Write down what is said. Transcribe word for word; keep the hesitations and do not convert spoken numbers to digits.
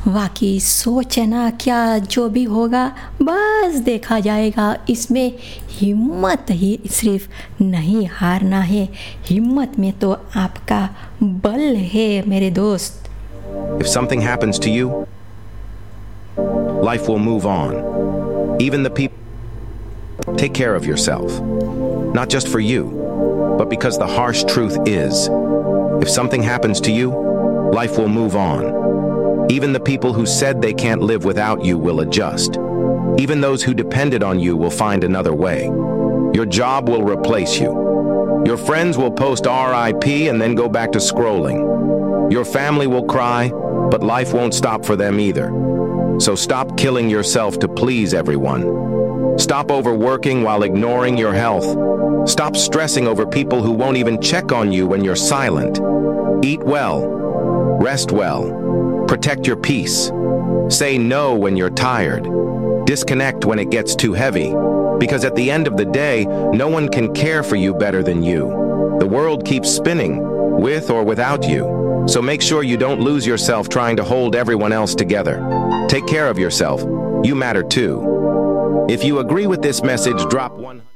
वाकई सोच है ना, क्या जो भी होगा बस देखा जाएगा। इसमें हिम्मत ही सिर्फ नहीं हारना है, हिम्मत में तो आपका बल है मेरे दोस्त। If something happens to you, life will move on. Even the people. Take care of yourself. Not just for you, but because the harsh truth is, if something happens to you, life will move on. Even the people who said they can't live without you will adjust. Even those who depended on you will find another way. Your job will replace you. Your friends will post R I P and then go back to scrolling. Your family will cry, but life won't stop for them either. So stop killing yourself to please everyone. Stop overworking while ignoring your health. Stop stressing over people who won't even check on you when you're silent. Eat well. Rest well. Protect your peace. Say no when you're tired. Disconnect when it gets too heavy. Because at the end of the day, no one can care for you better than you. The world keeps spinning, with or without you. So make sure you don't lose yourself trying to hold everyone else together. Take care of yourself. You matter too. If you agree with this message, drop one.